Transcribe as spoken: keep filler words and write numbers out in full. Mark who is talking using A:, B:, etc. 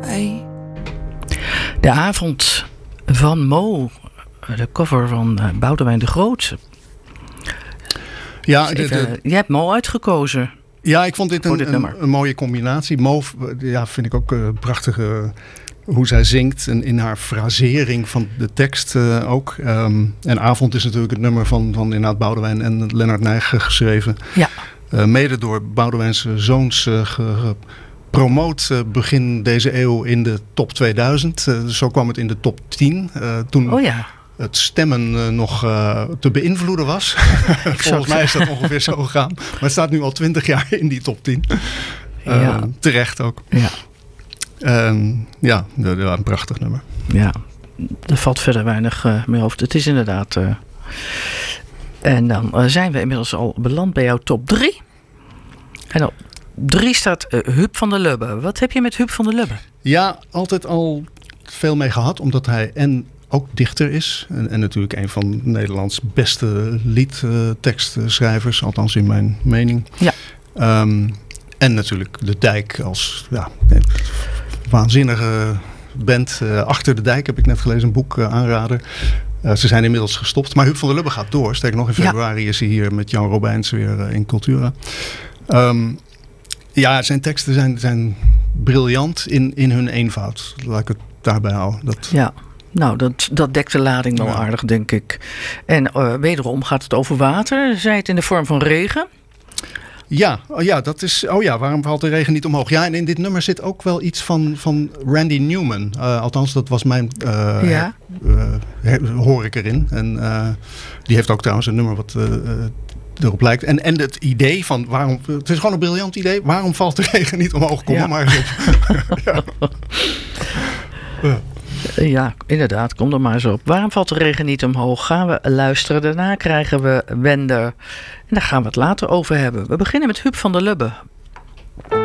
A: Hey. De avond van Mo. De cover van uh, Boudewijn de Groot.
B: Ja,
A: dus
B: de,
A: even,
B: de,
A: je hebt Mo uitgekozen.
B: ja, ik vond dit een,
A: dit
B: een, een mooie combinatie. Mo, ja, vind ik ook uh, prachtig uh, hoe zij zingt. En in haar frasering van de tekst uh, ook. Um, en Avond is natuurlijk het nummer van, van inderdaad Boudewijn en Lennart Nijg geschreven.
A: Ja.
B: Uh, mede door Boudewijns zoons uh, gepromoot uh, begin deze eeuw in de top tweeduizend. Uh, zo kwam het in de top tien. Uh, toen
A: Oh ja.
B: het stemmen uh, nog uh, te beïnvloeden was. Volgens mij is dat ongeveer zo gegaan. Maar het staat nu al twintig jaar in die top tien. Uh,
A: Ja.
B: Terecht ook.
A: Ja.
B: Uh, ja, een prachtig nummer.
A: Ja, er valt verder weinig uh, meer over. Het is inderdaad... Uh... En dan uh, zijn we inmiddels al beland bij jouw top drie. En op drie staat uh, Huub van der Lubbe. Wat heb je met Huub van der Lubbe?
B: Ja, altijd al veel mee gehad. Omdat hij en ook dichter is. En, en natuurlijk een van Nederlands beste liedtekstschrijvers. Althans in mijn mening.
A: Ja.
B: Um, en natuurlijk De Dijk als ja, waanzinnige band. Uh, Achter de Dijk heb ik net gelezen. Een boek uh, aanrader. Uh, ze zijn inmiddels gestopt. Maar Huub van der Lubbe gaat door. Sterker nog, in februari ja. is hij hier met Jan Robijns weer uh, in Cultura. Um, ja, zijn teksten zijn, zijn briljant in, in hun eenvoud. Laat ik het daarbij houden. Dat...
A: Ja, nou, dat, dat dekt de lading wel ja. aardig, denk ik. En uh, wederom gaat het over water. Zij het in de vorm van regen.
B: Ja, oh ja, dat is. Oh ja, waarom valt de regen niet omhoog? Ja, en in dit nummer zit ook wel iets van, van Randy Newman. Uh, althans, dat was mijn. Uh,
A: ja.
B: Uh, her, hoor ik erin. En uh, die heeft ook trouwens een nummer wat. Uh, erop lijkt. En, en het idee van waarom. Het is gewoon een briljant idee. Waarom valt de regen niet omhoog? Kom ja. maar eens op. ja.
A: ja. Ja, inderdaad. Kom er maar eens op. Waarom valt de regen niet omhoog? Gaan we luisteren. Daarna krijgen we Wender. En daar gaan we het later over hebben. We beginnen met Huub van der Lubbe.